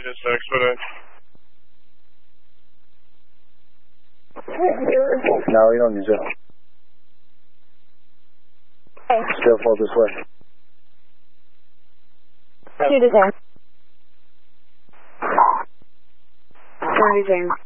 units to expedite. No, you don't need to. Okay. Still fall this way. Shoot it there. 30 there.